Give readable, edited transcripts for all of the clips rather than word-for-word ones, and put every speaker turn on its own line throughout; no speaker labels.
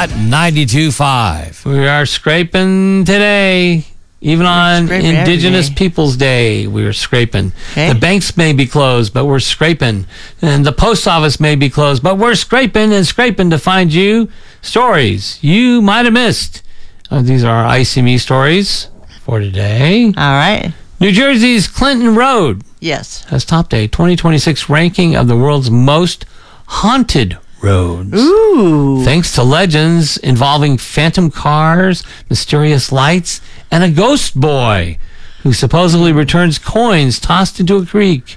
Hot 92.5.
We are scraping today. Even on Indigenous Peoples Day, we are scraping. Okay. The banks may be closed, but we're scraping. And the post office may be closed, but we're scraping and scraping to find you stories you might have missed. These are our ICME stories for today.
All right.
New Jersey's Clinton Road.
Yes.
Has topped a 2026 ranking of the world's most haunted roads.
Ooh.
Thanks to legends involving phantom cars, mysterious lights, and a ghost boy who supposedly returns coins tossed into a creek.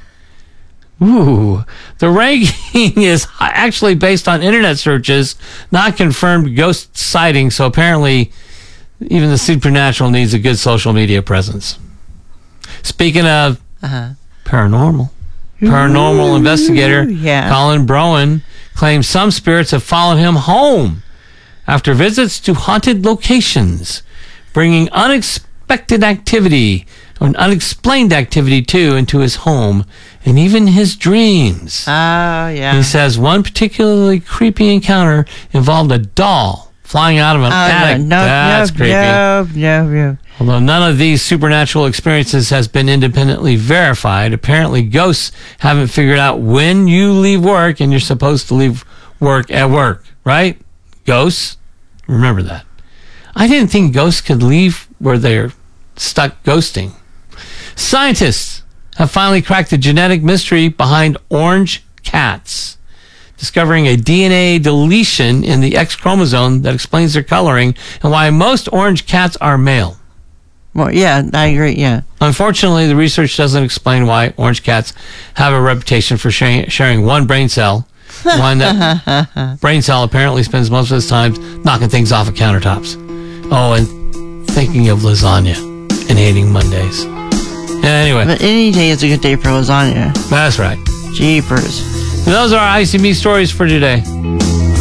Ooh. The ranking is actually based on internet searches, not confirmed ghost sightings, so apparently even the supernatural needs a good social media presence. Speaking of paranormal investigator Colin Browen claims some spirits have followed him home after visits to haunted locations, bringing unexpected activity or an unexplained activity too into his home and even his dreams.
Oh, yeah.
He says one particularly creepy encounter involved a doll flying out of an attic. That's creepy.
No.
Although none of these supernatural experiences has been independently verified, apparently ghosts haven't figured out when you leave work and you're supposed to leave work at work, right? Ghosts? Remember that. I didn't think ghosts could leave where they're stuck ghosting. Scientists have finally cracked the genetic mystery behind orange cats, discovering a DNA deletion in the X chromosome that explains their coloring and why most orange cats are male.
Well, yeah, I agree, yeah.
Unfortunately, the research doesn't explain why orange cats have a reputation for sharing one brain cell. One that brain cell apparently spends most of its time knocking things off of countertops. Oh, and thinking of lasagna and hating Mondays. Anyway.
But any day is a good day for lasagna.
That's right.
Jeepers.
And those are our ICB stories for today.